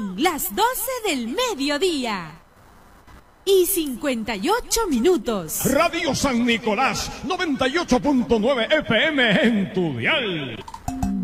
Son las 12 del mediodía y 58 minutos. Radio San Nicolás, 98.9 FM en tu dial.